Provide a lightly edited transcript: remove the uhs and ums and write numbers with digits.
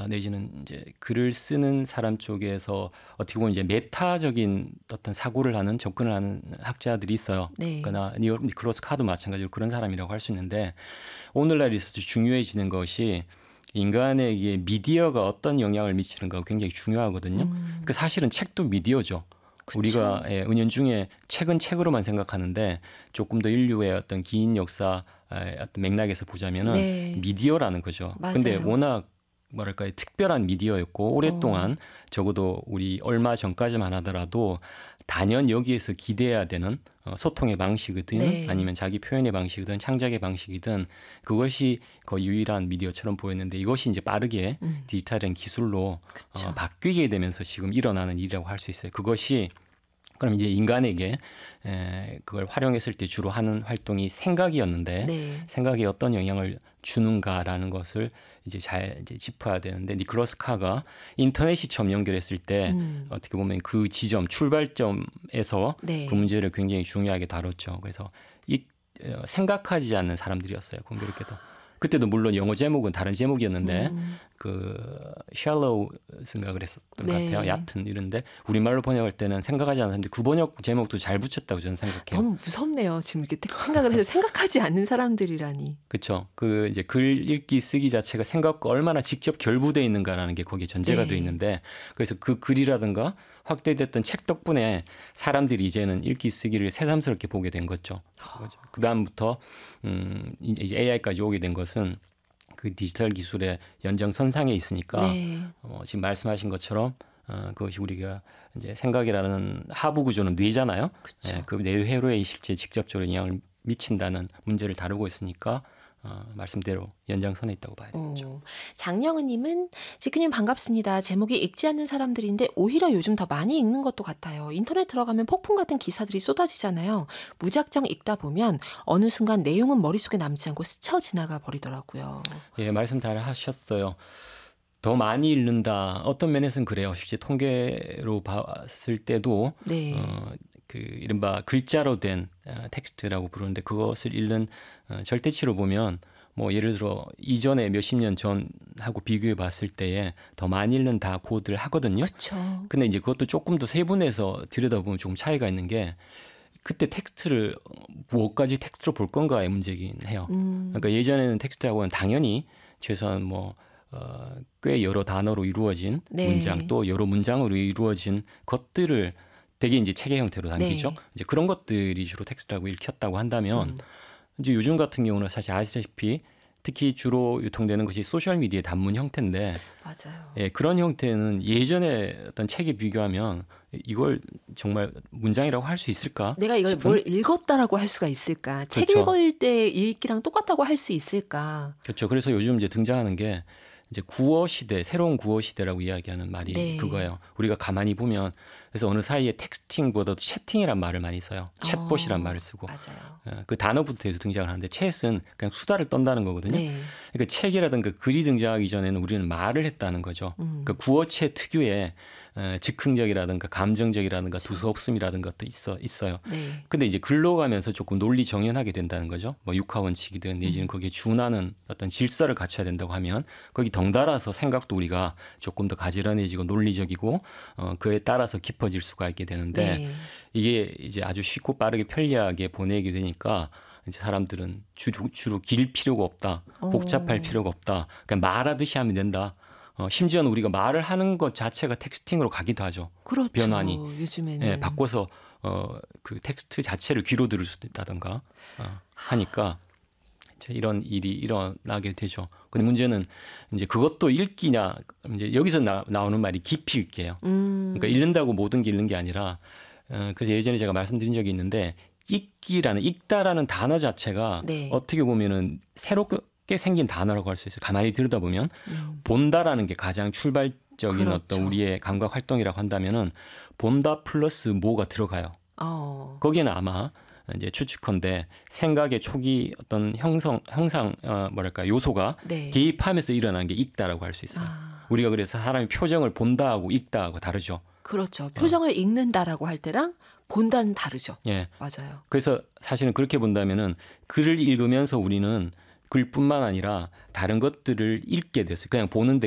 내지는 이제 글을 쓰는 사람 쪽에서 어떻게 보면 이제 메타적인 어떤 사고를 하는 접근을 하는 학자들이 있어요. 네. 그러나 니콜라스 카도 마찬가지로 그런 사람이라고 할 수 있는데 오늘날 있어서 중요해지는 것이 인간에게 미디어가 어떤 영향을 미치는가 굉장히 중요하거든요. 그 사실은 책도 미디어죠. 그쵸. 우리가 은연중에 책은 책으로만 생각하는데 조금 더 인류의 어떤 긴 역사 어떤 맥락에서 보자면은 네. 미디어라는 거죠. 맞아요. 근데 워낙 뭐랄까요 특별한 미디어였고 오랫동안 적어도 우리 얼마 전까지만 하더라도 단연 여기에서 기대해야 되는 소통의 방식이든 네. 아니면 자기 표현의 방식이든 창작의 방식이든 그것이 거의 유일한 미디어처럼 보였는데 이것이 이제 빠르게 디지털한 기술로 그쵸. 바뀌게 되면서 지금 일어나는 일이라고 할 수 있어요. 그것이 그럼 이제 인간에게 그걸 활용했을 때 주로 하는 활동이 생각이었는데 네. 생각에 어떤 영향을 주는가라는 것을 이제 잘 이제 짚어야 되는데 니콜라스 카가 인터넷이 처음 연결했을 때 어떻게 보면 그 지점 출발점에서 네. 그 문제를 굉장히 중요하게 다뤘죠. 그래서 생각하지 않는 사람들이었어요. 공교롭게도. 그때도 물론 영어 제목은 다른 제목이었는데 그 shallow 그랬었던 것 네. 같아요. 얕은 이런데 우리말로 번역할 때는 생각하지 않는 사람들이 그 번역 제목도 잘 붙였다고 저는 생각해요. 너무 무섭네요. 지금 이렇게 생각을 해도 생각하지 않는 사람들이라니. 그렇죠. 그 이제 글 읽기 쓰기 자체가 생각과 얼마나 직접 결부돼 있는가라는 게 거기에 전제가 네. 돼 있는데 그래서 그 글이라든가 확대됐던 책 덕분에 사람들이 이제는 읽기 쓰기를 새삼스럽게 보게 된 거죠. 그 다음부터 이제 AI까지 오게 된 것은 그 디지털 기술의 연장선상에 있으니까 네. 지금 말씀하신 것처럼 그것이 우리가 이제 생각이라는 하부 구조는 뇌잖아요. 그쵸. 그 뇌회로에 실제 직접적으로 영향을 미친다는 문제를 다루고 있으니까 말씀대로 연장선에 있다고 봐야 되겠죠. 장영은님은 지크님 반갑습니다. 제목이 읽지 않는 사람들인데 오히려 요즘 더 많이 읽는 것도 같아요. 인터넷 들어가면 폭풍 같은 기사들이 쏟아지잖아요. 무작정 읽다 보면 어느 순간 내용은 머릿속에 남지 않고 스쳐 지나가 버리더라고요. 예, 말씀 잘 하셨어요. 더 많이 읽는다. 어떤 면에서는 그래요. 실제 통계로 봤을 때도 네. 그 이른바 글자로 된 텍스트라고 부르는데 그것을 읽는 절대치로 보면 뭐 예를 들어 이전에 몇십 년 전하고 비교해 봤을 때에 더 많이 읽는다 고들 하거든요. 그렇죠. 근데 이제 그것도 조금 더 세분해서 들여다보면 조금 차이가 있는 게 그때 텍스트를 무엇까지 텍스트로 볼 건가의 문제긴 해요. 그러니까 예전에는 텍스트라고 하면 당연히 최소한 뭐 꽤 여러 단어로 이루어진 네. 문장 또 여러 문장으로 이루어진 것들을 되게 이제 책의 형태로 남기죠. 네. 이제 그런 것들이 주로 텍스트라고 읽혔다고 한다면 이제 요즘 같은 경우는 사실 아시다시피 특히 주로 유통되는 것이 소셜 미디어의 단문 형태인데 맞아요. 예, 그런 형태는 예전에 어떤 책에 비교하면 이걸 정말 문장이라고 할 수 있을까? 내가 이걸 싶은? 뭘 읽었다라고 할 수가 있을까? 책 그렇죠. 읽을 때 읽기랑 똑같다고 할 수 있을까? 그렇죠. 그래서 요즘 이제 등장하는 게 이제 구어 시대, 새로운 구어 시대라고 이야기하는 말이 네. 그거예요. 우리가 가만히 보면 그래서 어느 사이에 텍스팅보다도 채팅이란 말을 많이 써요. 챗봇이란 말을 쓰고 맞아요. 그 단어부터 해서 등장을 하는데 챗은 그냥 수다를 떤다는 거거든요. 네. 그러니까 책이라든가 글이 등장하기 전에는 우리는 말을 했다는 거죠. 그 구어체 특유의 즉흥적이라든가 감정적이라든가 두서없음이라든가 또 있어요. 네. 근데 이제 글로 가면서 조금 논리 정연하게 된다는 거죠. 뭐 육하원칙이든 내지는 거기에 준하는 어떤 질서를 갖춰야 된다고 하면 거기 덩달아서 생각도 우리가 조금 더 가지런해지고 논리적이고 그에 따라서 깊어질 수가 있게 되는데 네. 이게 이제 아주 쉽고 빠르게 편리하게 보내게 되니까 이제 사람들은 주로 길 필요가 없다. 복잡할 필요가 없다. 그냥 말하듯이 하면 된다. 심지어는 우리가 말을 하는 것 자체가 텍스팅으로 가기도 하죠. 그렇죠. 변환이. 요즘에는. 예, 바꿔서 그 텍스트 자체를 귀로 들을 수도 있다던가 하니까 이런 일이 일어나게 되죠. 근데 문제는 이제 그것도 읽기냐 이제 여기서 나오는 말이 깊이 읽기예요. 그러니까 읽는다고 모든 게 읽는 게 아니라 그래서 예전에 제가 말씀드린 적이 있는데 읽다라는 단어 자체가 네. 어떻게 보면은 새롭게 생긴 단어라고 할 수 있어요. 가만히 들여다보면 본다라는 게 가장 출발적인 그렇죠. 어떤 우리의 감각 활동이라고 한다면은 본다 플러스 뭐가 들어가요. 거기에는 아마 이제 추측컨대 생각의 초기 어떤 형상 뭐랄까 요소가 네. 개입하면서 일어나는 게 읽다라고 할 수 있어요. 우리가 그래서 사람이 표정을 본다하고 읽다하고 다르죠. 그렇죠. 표정을 읽는다라고 할 때랑 본다는 다르죠. 예. 맞아요. 그래서 사실은 그렇게 본다면은 글을 읽으면서 우리는 글뿐만 아니라 다른 것들을 읽게 됐어요. 그냥 보는데